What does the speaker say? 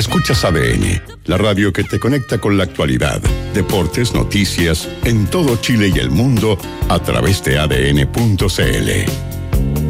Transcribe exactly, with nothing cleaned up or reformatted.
Escuchas A D N, la radio que te conecta con la actualidad, deportes, noticias, en todo Chile y el mundo a través de A D N punto C L.